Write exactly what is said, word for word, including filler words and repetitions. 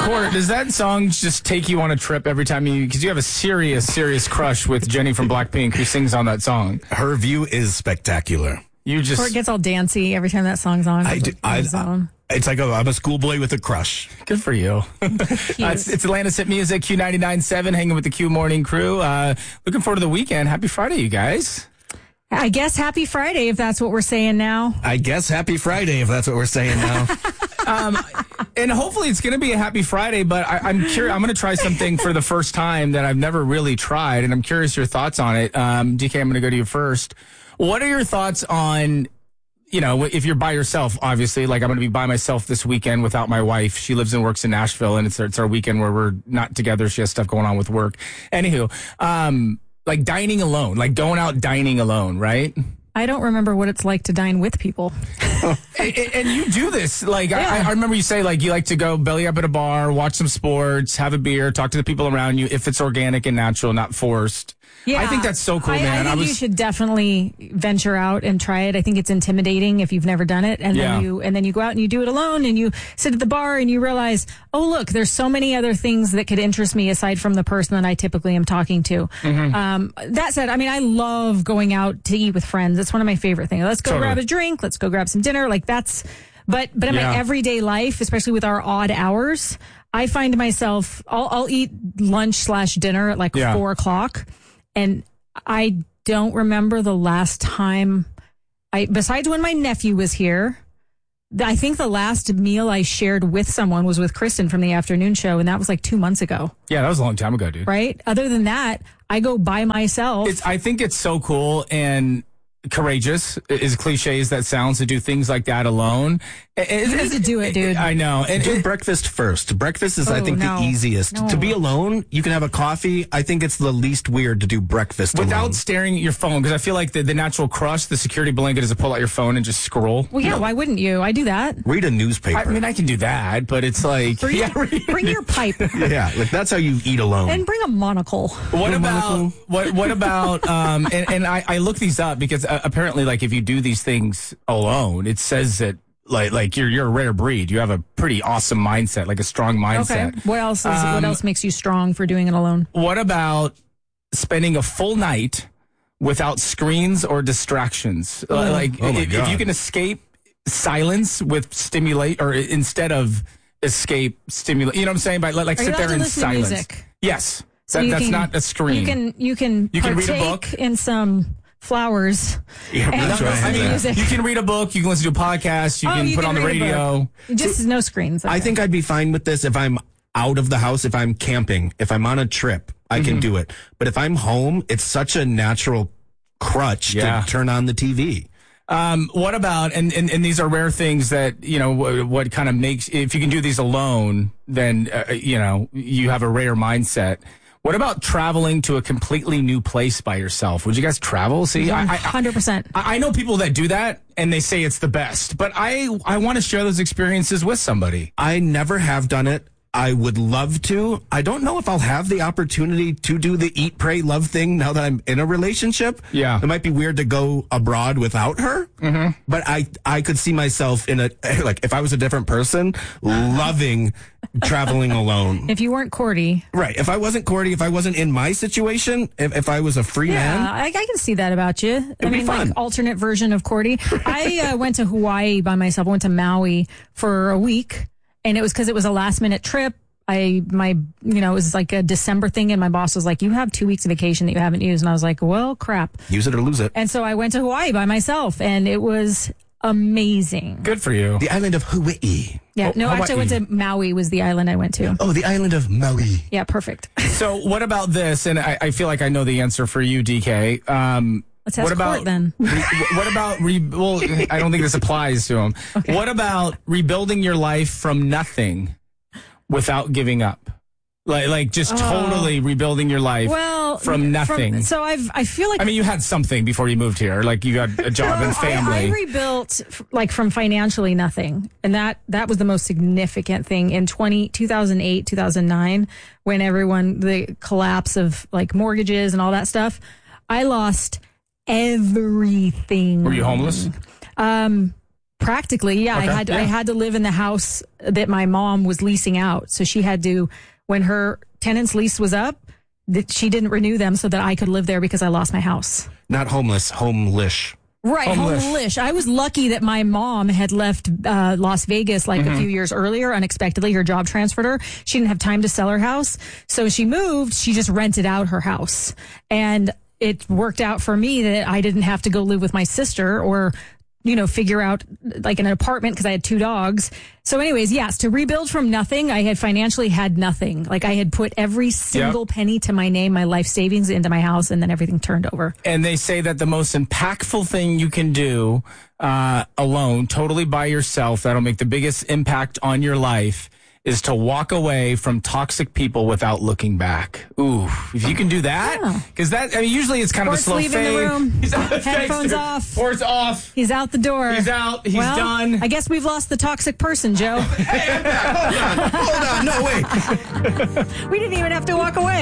Court, does that song just take you on a trip every time you, because you have a serious, serious crush with Jennie from Blackpink who sings on that song. Her view is spectacular. You just. Or it gets all dancey every time that song's on. I do, I, I, it's like a, I'm a schoolboy with a crush. Good for you. uh, it's, it's Atlanta's Hit Music, Q ninety-nine point seven, hanging with the Q Morning Crew. Uh, looking forward to the weekend. Happy Friday, you guys. I guess happy Friday, if that's what we're saying now. I guess happy Friday, if that's what we're saying now. um, and hopefully it's going to be a happy Friday, but I, I'm curious. I'm going to try something for the first time that I've never really tried, and I'm curious your thoughts on it. Um, D K, I'm going to go to you first. What are your thoughts on, you know, if you're by yourself, obviously, like I'm going to be by myself this weekend without my wife. She lives and works in Nashville, and it's, it's our weekend where we're not together. She has stuff going on with work. Anywho, um, like dining alone, like going out dining alone, right? I don't remember what it's like to dine with people. and, and you do this. Like, yeah. I, I remember you say, like, you like to go belly up at a bar, watch some sports, have a beer, talk to the people around you if it's organic and natural, not forced. Yeah, I think that's so cool, I, man. I think I was, you should definitely venture out and try it. I think it's intimidating if you've never done it, and yeah. then you and then you go out and you do it alone, and you sit at the bar and you realize, oh look, there's so many other things that could interest me aside from the person that I typically am talking to. Mm-hmm. Um, that said, I mean, I love going out to eat with friends. It's one of my favorite things. Let's go totally. grab a drink. Let's go grab some dinner. Like that's, but but in yeah. my everyday life, especially with our odd hours, I find myself I'll, I'll eat lunch slash dinner at like yeah. four o'clock, and I don't remember the last time I, besides when my nephew was here, I think the last meal I shared with someone was with Kristen from the afternoon show. And that was like two months ago. Yeah, that was a long time ago, dude. Right. Other than that, I go by myself. It's, I think it's so cool and courageous, as cliche as that sounds, to do things like that alone. It, you need to do it, dude. I know. And do breakfast first. Breakfast is, oh, I think, no. the easiest. No. To be alone, you can have a coffee. I think it's the least weird to do breakfast without alone. staring at your phone, because I feel like the, the natural crush, the security blanket, is to pull out your phone and just scroll. Well, yeah, no. Why wouldn't you? I do that. Read a newspaper. I mean, I can do that, but it's like... Bring, yeah, bring your pipe. Yeah, like that's how you eat alone. And bring a monocle. What a about... Monocle? What What about... Um, and and I, I look these up because uh, apparently, like, if you do these things alone, it says that Like, like you're you're a rare breed. You have a pretty awesome mindset, like a strong mindset. Okay. What else? Is, um, what else makes you strong for doing it alone? What about spending a full night without screens or distractions? Oh. Like, oh my if, God. if you can escape silence with stimulate, or instead of escape stimulate, you know what I'm saying? By like, like Are sit you there allowed in to listen to silence. music? Yes, So that, you that's can- not a screen. You can you can You can read a partake book. in some flowers. Yeah, and that's right. listen I to mean, music. you can read a book. You can listen to a podcast. You Oh, can you put can on the read a radio. book. Just no screens. I Okay. think I'd be fine with this if I'm out of the house, if I'm camping, if I'm on a trip, I Mm-hmm. can do it. But if I'm home, it's such a natural crutch Yeah. to turn on the T V. Um, what about, and, and, and these are rare things that, you know, what, what kind of makes, if you can do these alone, then, uh, you know, you have a rare mindset. What about traveling to a completely new place by yourself? Would you guys travel? See, I, one I, hundred percent. I I know people that do that and they say it's the best, but I, I want to share those experiences with somebody. I never have done it. I would love to. I don't know if I'll have the opportunity to do the eat, pray, love thing now that I'm in a relationship. Yeah. It might be weird to go abroad without her. Mm-hmm. But I, I could see myself in a, like, if I was a different person, loving traveling alone. If you weren't Cordy. Right. If I wasn't Cordy, if I wasn't in my situation, if, if I was a free Yeah, man. I, I can see that about you. I be mean, fun. like alternate version of Cordy. I uh, went to Hawaii by myself. I went to Maui for a week, and it was because it was a last minute trip. I, my, you know, it was like a December thing, and my boss was like, you have two weeks of vacation that you haven't used. And I was like, well, crap. Use it or lose it. And so I went to Hawaii by myself, and it was amazing. Good for you. The island of Hawaii. Yeah, Oh, no, actually I went Hawaii. to Maui was the island I went to. Oh, the island of Maui. Yeah, perfect. So what about this? And I, I feel like I know the answer for you, D K. Um, Let's ask what about Court then. Re, what about re, well? I don't think this applies to him. Okay. What about rebuilding your life from nothing without giving up? Like, like just Oh. totally rebuilding your life Well, from nothing. so I've, I feel like I mean, you had something before you moved here. Like you had a job No, and family. I, I rebuilt f- like from financially nothing. And that, that was the most significant thing in twenty, two thousand eight, two thousand nine, when everyone, the collapse of like mortgages and all that stuff. I lost everything. Were you homeless? Um, Practically, yeah. Okay, I had yeah. I had to live in the house that my mom was leasing out. So she had to, when her tenant's lease was up, that she didn't renew them so that I could live there because I lost my house. Not homeless, homelish. Right, Homelish. homelish. I was lucky that my mom had left uh, Las Vegas like Mm-hmm. a few years earlier. Unexpectedly, her job transferred her. She didn't have time to sell her house. So she moved. She just rented out her house. And it worked out for me that I didn't have to go live with my sister or, you know, figure out like an apartment because I had two dogs. So anyways, yes, to rebuild from nothing, I had financially had nothing. Like I had put every single penny to my name, my life savings into my house, and then everything turned over. And they say that the most impactful thing you can do uh, alone, totally by yourself, that'll make the biggest impact on your life, is to walk away from toxic people without looking back. Ooh, if you can do that, because that, I mean, usually it's kind Sport's of a slow leaving fade. the room. He's out, Headphones off. Sports off. He's out the door. He's out. He's well, done. I guess we've lost the toxic person, Joe. Hold on, no, wait. We didn't even have to walk away.